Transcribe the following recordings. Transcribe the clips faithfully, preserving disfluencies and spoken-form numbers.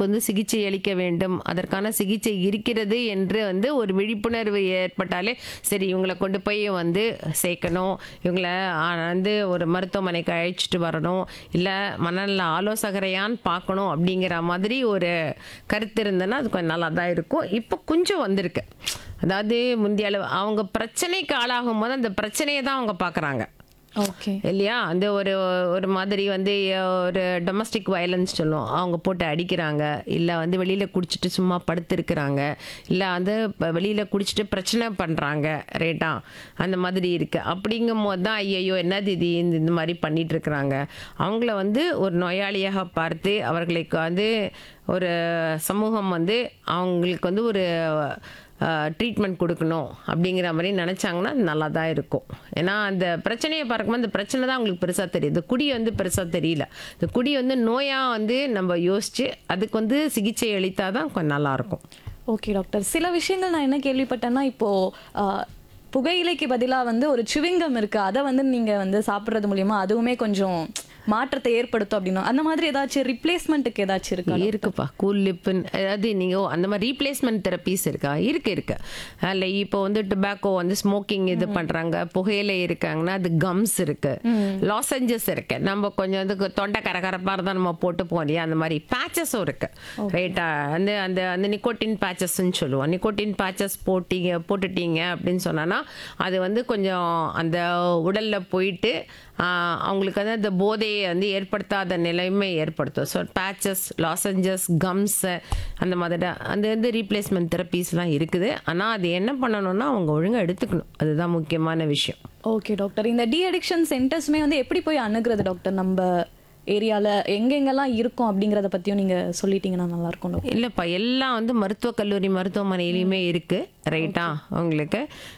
அதுக்கு வந்து சிகிச்சை அளிக்க வேண்டும், அதற்கான சிகிச்சை இருக்கிறது என்று வந்து ஒரு விழிப்புணர்வு ஏற்பட்டாலே சரி இவங்கள கொண்டு போய் வந்து சேர்க்கணும், இவங்கள ஆ, வந்து ஒரு மருத்துவமனைக்கு அழைச்சிட்டு வரணும், இல்லை மனநல ஆலோசகரையான்னு பார்க்கணும் அப்படிங்கிற மாதிரி ஒரு கருத்து இருந்ததுன்னா அது கொஞ்சம் நல்லா தான் இருக்கும். இப்போ கொஞ்சம் வந்திருக்கு. அதாவது முந்தைய அளவு அவங்க பிரச்சனைக்கு ஆளாகும் போது அந்த பிரச்சனையை தான் அவங்க பார்க்குறாங்க ஓகே. இல்லையா? அந்த ஒரு ஒரு மாதிரி வந்து ஒரு டொமஸ்டிக் வயலன்ஸ் சொல்லுவோம், அவங்க போட்டு அடிக்கிறாங்க, இல்லை வந்து வெளியில் குடிச்சிட்டு சும்மா படுத்திருக்கிறாங்க, இல்லை வந்து வெளியில் குடிச்சிட்டு பிரச்சனை பண்ணுறாங்க ரேட்டா, அந்த மாதிரி இருக்குது. அப்படிங்கும் போது தான் ஐயையோ என்னது இது இந்த இந்த மாதிரி பண்ணிட்டு இருக்கிறாங்க. அவங்கள வந்து ஒரு நோயாளியாக பார்த்து அவர்களுக்கு வந்து ஒரு சமூகம் வந்து அவங்களுக்கு வந்து ஒரு ட்ரீட்மெண்ட் கொடுக்கணும் அப்படிங்கிற மாதிரி நினச்சாங்கன்னா நல்லா தான் இருக்கும். ஏன்னா அந்த பிரச்சனையை பார்க்கும்போது அந்த பிரச்சனை தான் அவங்களுக்கு பெருசாக தெரியுது, இந்த குடி வந்து பெருசாக தெரியல. இந்த குடி வந்து நோயாக வந்து நம்ம யோசித்து அதுக்கு வந்து சிகிச்சை அளித்தால் தான் கொஞ்சம் நல்லாயிருக்கும். Okay doctor. சில விஷயங்கள் நான் என்ன கேள்விப்பட்டேன்னா, இப்போது புகையிலைக்கு பதிலாக வந்து ஒரு சுவிங்கம் இருக்குது, அதை வந்து நீங்கள் வந்து சாப்பிட்றது மூலியமா அதுவுமே கொஞ்சம் மாற்றத்தை ஏற்படுத்தும் அப்படின்னா, அந்த மாதிரி ஏதாச்சும் ரிப்ளேஸ்மெண்ட்டுக்கு ஏதாச்சும் இருக்கா? இருக்குப்பா, கூல் லிப்புன்னு அதாவது நீங்கள் அந்த மாதிரி ரீப்ளேஸ்மெண்ட் தெரப்பீஸ் இருக்கா? இருக்கு இருக்கு இல்லை இப்போ வந்து டொபாக்கோ வந்து ஸ்மோக்கிங் இது பண்ணுறாங்க, புகையிலை இருக்காங்கன்னா அது கம்ஸ் இருக்கு, லாசஞ்சஸ் இருக்கு, நம்ம கொஞ்சம் வந்து தொண்டை கரகரப்பாக இருந்தால் நம்ம போட்டு போவோம் இல்லையா, அந்த மாதிரி பேச்சஸும் இருக்கு ரைட்டா. அந்த அந்த அந்த நிக்கோட்டின் பேச்சஸ்ன்னு சொல்லுவோம். நிக்கோட்டின் பேச்சஸ் போட்டிங்க போட்டுட்டீங்க அப்படின்னு சொன்னோன்னா அது வந்து கொஞ்சம் அந்த உடலில் போயிட்டு அவங்களுக்கு வந்து அந்த போதையை வந்து ஏற்படுத்தாத நிலைமை ஏற்படுத்தும். ஸோ பேச்சஸ், லாசஞ்சஸ், கம்ஸு அந்த மாதிரி அந்த வந்து ரீப்ளேஸ்மெண்ட் தெரப்பீஸ்லாம் இருக்குது. ஆனால் அது என்ன பண்ணணும்னா அவங்க ஒழுங்காக எடுத்துக்கணும், அதுதான் முக்கியமான விஷயம். Okay doctor. இந்த டி அடிக்ஷன் சென்டர்ஸுமே வந்து எப்படி போய் அணுகிறது டாக்டர்? நம்ம ஏரியாவில் எங்கெங்கெல்லாம் இருக்கும் அப்படிங்கிறத பற்றியும் நீங்கள் சொல்லிட்டீங்கன்னா நல்லாயிருக்கும் டாக்டர். இல்லைப்பா, எல்லாம் வந்து மருத்துவக் கல்லூரி மருத்துவமனையிலையுமே இருக்குது ரைட்டா. உங்களுக்கு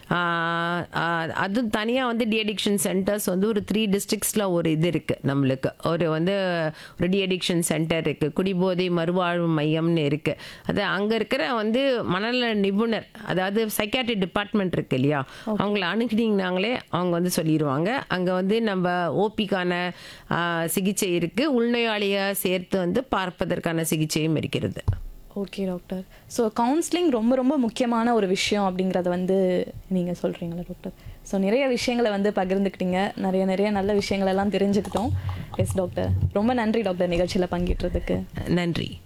அதுவும் தனியாக வந்து டி அடிக்ஷன் சென்டர்ஸ் வந்து ஒரு த்ரீ டிஸ்ட்ரிக்ஸில் ஒரு இது இருக்குது நம்மளுக்கு. ஒரு வந்து ஒரு டி அடிக்ஷன் சென்டர் இருக்குது, குடிபோதை மறுவாழ்வு மையம்னு இருக்குது. அது அங்கே இருக்கிற வந்து மனநல நிபுணர், அதாவது சைக்காட்ரி டிபார்ட்மெண்ட் இருக்கு இல்லையா, அவங்கள அணுகினீங்கனாங்களே அவங்க வந்து சொல்லிடுவாங்க. அங்கே வந்து நம்ம ஓபிக்கான சிகிச்சை இருக்குது, உள்நோயாளியை சேர்த்து வந்து பார்ப்பதற்கான சிகிச்சையும் இருக்கிறது. Okay doctor. ஸோ கவுன்சிலிங் ரொம்ப ரொம்ப முக்கியமான ஒரு விஷயம் அப்படிங்கிறத வந்து நீங்கள் சொல்கிறீங்களா டாக்டர்? ஸோ நிறைய விஷயங்களை வந்து பகிர்ந்துக்கிட்டீங்க, நிறைய நிறைய நல்ல விஷயங்களெல்லாம் தெரிஞ்சுக்கிட்டோம். எஸ் டாக்டர், ரொம்ப நன்றி டாக்டர் நிகழ்ச்சியில் பங்கேற்றதுக்கு. நன்றி.